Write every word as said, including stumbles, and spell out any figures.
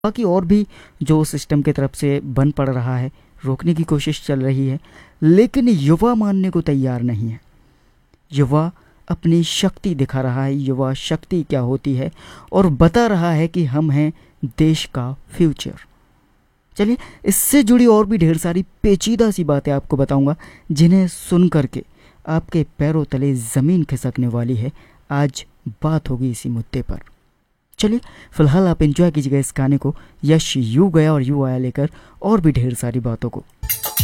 बाकी और भी जो सिस्टम की तरफ से बन पड़ रहा है, रोकने की कोशिश चल रही है, लेकिन युवा मानने को तैयार नहीं है। युवा अपनी शक्ति दिखा रहा है, युवा शक्ति क्या होती है, और बता रहा है कि हम हैं देश का फ्यूचर। चलिए, इससे जुड़ी और भी ढेर सारी पेचीदा सी बातें आपको बताऊंगा, जिन्हें सुन करके आपके पैरों तले ज़मीन खिसकने वाली है। आज बात होगी इसी मुद्दे पर। चलिए, फिलहाल आप एंजॉय कीजिएगा इस गाने को। यश यू गया और यू आया लेकर और भी ढेर सारी बातों को।